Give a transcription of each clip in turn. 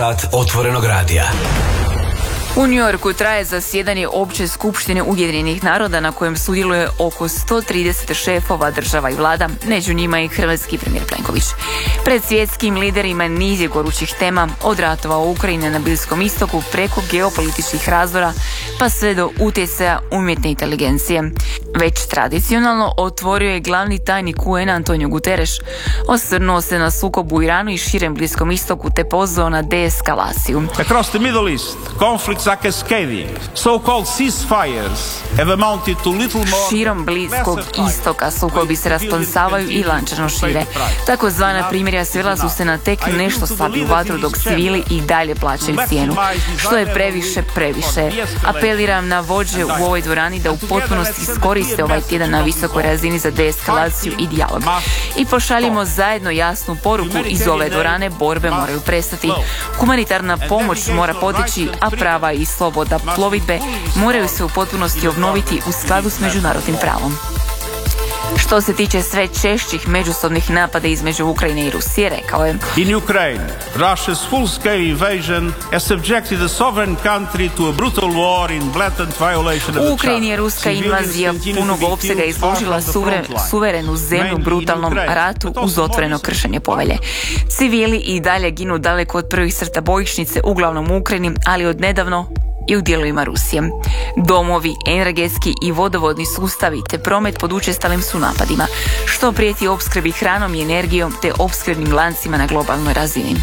Sat otvorenog radija. U New Yorku traje zasjedanje Opće skupštine Ujedinjenih naroda na kojem sudjeluje oko 130 šefova država i vlada, među njima i hrvatski premijer Plenković. Pred svjetskim liderima niz je gorućih tema, od ratova u Ukrajini na Bliskom istoku preko geopolitičkih razdora pa sve do utjecaja umjetne inteligencije. Već tradicionalno otvorio je glavni tajnik UN Antonio Guterres, osvrnuo se na sukob u Iranu i širem Bliskom istoku te pozvao na deeskalaciju. Across the Middle East, conflicts are cascading. So-called ceasefires have amounted to little more. Širom Bliskog istoka sukobi se rasplamsavaju i lančano šire. Takozvana primirja svela su se na tek nešto slabiju vatru dok civili i dalje plaćaju cijenu. Što je previše. Apeliram na vođe u ovoj dvorani da u potpunosti iskoriste ovaj tjedan na visokoj razini za deeskalaciju i dijalog. I pošaljimo zajedno jasnu poruku iz ove dvorane, borbe moraju prestati. Humanitarna pomoć mora poteći, a prava i sloboda plovidbe moraju se u potpunosti obnoviti u skladu s međunarodnim pravom. Što se tiče sve češćih međusobnih napada između Ukrajine i Rusije, rekao je: In Ukraine, Russia's full-scale invasion has subjected a sovereign country to a brutal war in blatant violation of U Ukrajini je ruska invazija punog opsega izložila suverenu zemlju brutalnom ratu uz otvoreno kršenje povelje. Civili i dalje ginu daleko od prvih crta bojišnice, uglavnom u Ukrajini, ali od nedavno i u dijelovima Rusije. Domovi, energetski i vodovodni sustavi te promet pod učestalim su napadima, što prijeti opskrbi hranom i energijom te opskrbnim lancima na globalnoj razini.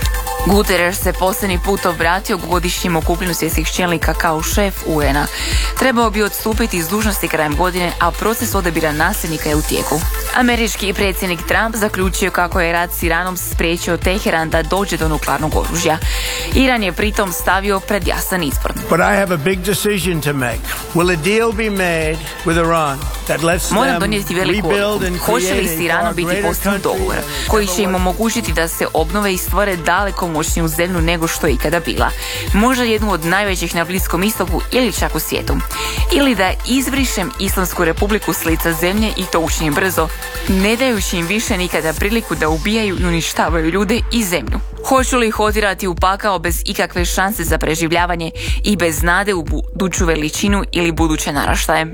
Guterres se posljednji put obratio godišnjem okupljenju svjetskih čelnika kao šef UN-a. Trebao bi odstupiti iz dužnosti krajem godine, a proces odabira nasljednika je u tijeku. Američki predsjednik Trump zaključio kako je rat s Iranom spriječio Teheran da dođe do nuklearnog oružja. Iran je pritom stavio pred jasan izbor. But I have a big decision to make. Will a deal be made with Iran that lets them Moram donijeti veliku odluku. Hoće li s Iranom biti postignut dogovor koji će im omogućiti da se obnove i stvore daleko moćniju zemlju nego što je ikada bila. Možda jednu od najvećih na Bliskom istoku ili čak u svijetu. Ili da izbrišem Islamsku republiku s lica zemlje i to učinim brzo, ne dajući im više nikada priliku da ubijaju i uništavaju ljude i zemlju. Hoću li ih otirati u pakao bez ikakve šanse za preživljavanje i bez nade u buduću veličinu ili buduće naraštaje?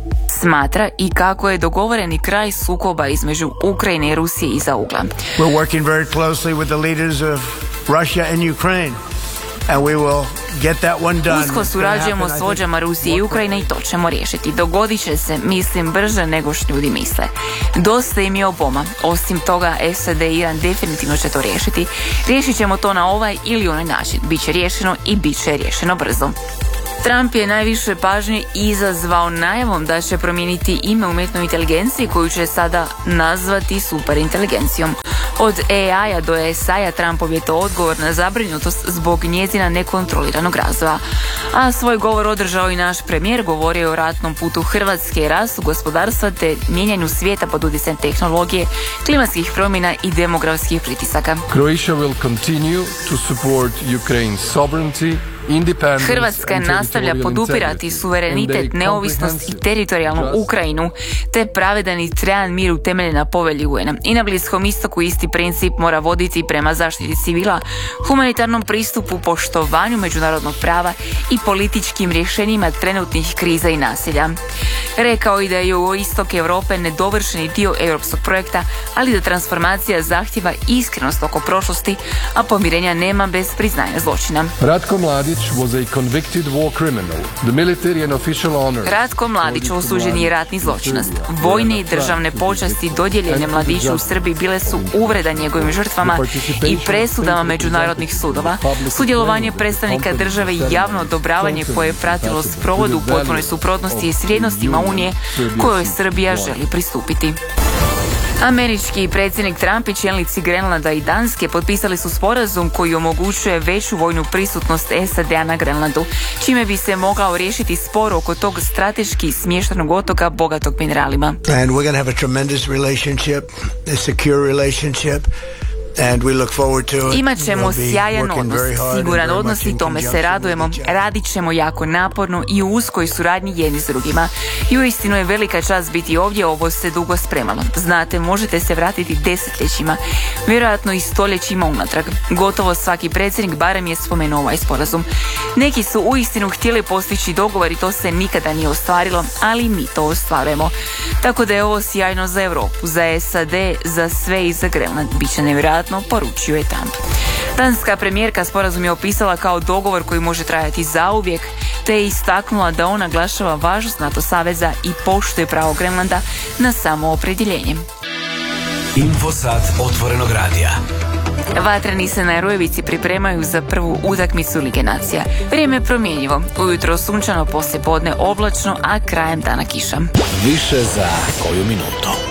Smatra i kako je dogovoreni kraj sukoba između Ukrajine i Rusije iza ugla. We're working very closely with the leaders of Russia and Ukraine. And we will get that one done. Usko surađujemo s vođama Rusije i Ukrajine i to ćemo riješiti. Dogodit će se, mislim, brže nego što ljudi misle. Dosta im je oboma. Osim toga, SAD i Iran definitivno će to riješiti. Riješit ćemo to na ovaj ili onaj način. Biće riješeno i bit će riješeno brzo. Trump je najviše pažnje izazvao najavom da će promijeniti ime umjetnoj inteligenciji koju će sada nazvati superinteligencijom. Od AI-a do SI-a Trumpov je to odgovor na zabrinutost zbog njezina nekontroliranog razvoja. A svoj govor održao i naš premijer, govorio je o ratnom putu Hrvatske, rastu gospodarstva te mijenjanju svijeta pod utjecajem tehnologije, klimatskih promjena i demografskih pritisaka. Croatia will continue to support Ukraine's sovereignty. Hrvatska nastavlja podupirati suverenitet, neovisnost i teritorijalnu Ukrajinu, te pravedan i trajan mir utemeljen na povelji UN-a. I na Bliskom istoku isti princip mora voditi prema zaštiti civila, humanitarnom pristupu, poštovanju međunarodnog prava i političkim rješenjima trenutnih kriza i nasilja. Rekao i da je jugoistok Europe nedovršeni dio europskog projekta, ali da transformacija zahtjeva iskrenost oko prošlosti, a pomirenja nema bez priznanja zločina. Ratko Mladić was a convicted war criminal. The military and official honor. Ratko Mladić osuđen je ratni zločinac. Vojne i državne počasti dodijeljene Mladiću u Srbiji bile su uvreda njegovim žrtvama i presudama međunarodnih sudova. Sudjelovanje predstavnika države i javno odobravanje koje je pratilo sprovodu u potpunoj suprotnosti i s vrijednostima Unije kojoj Srbija želi pristupiti. Američki predsjednik Trump i čelnici Grenlanda i Danske potpisali su sporazum koji omogućuje veću vojnu prisutnost SAD-a na Grenlandu, čime bi se mogao riješiti spor oko tog strateški smještenog otoka bogatog mineralima. And we're going to have a tremendous relationship, a secure relationship. And we look forward to it. Imat ćemo We'll be sjajan working odnos, very hard siguran and very odnos much i in tome se conjunction radujemo. with each other. Radit ćemo jako naporno i u uskoj suradnji jedni s drugima. I uistinu je velika čast biti ovdje, ovo se dugo spremalo. Znate, možete se vratiti desetljećima, vjerojatno i stoljećima unatrag. Gotovo svaki predsjednik barem je spomenuo ovaj sporazum. Neki su uistinu htjeli postići dogovor i to se nikada nije ostvarilo, ali mi to ostvarujemo. Tako da je ovo sjajno za Europu, za SAD, za sve i za Grenland. Biće nevjerojatno, poručuje Trump. Danska premijerka sporazum je opisala kao dogovor koji može trajati zauvijek, te je istaknula da on naglašava važnost NATO saveza i poštuje pravo Grenlanda na samoopredjeljenje. Infosat otvorenog radija. Vatreni se na Rujevici pripremaju za prvu utakmicu Lige nacija. Vrijeme je promjenjivo, ujutro sunčano, poslijepodne oblačno, a krajem dana kiša. Više za koju minutu.